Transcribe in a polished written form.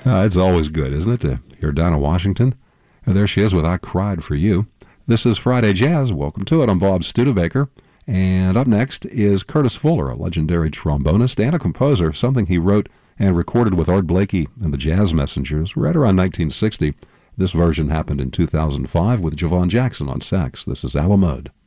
It's always good, isn't it, to hear Dinah Washington? And there she is with I Cried for You. This is Friday Jazz. Welcome to it. I'm Bob Studebaker. And up next is Curtis Fuller, a legendary trombonist and a composer, something he wrote and recorded with Art Blakey and the Jazz Messengers right around 1960. This version happened in 2005 with Javon Jackson on sax. This is A La Mode.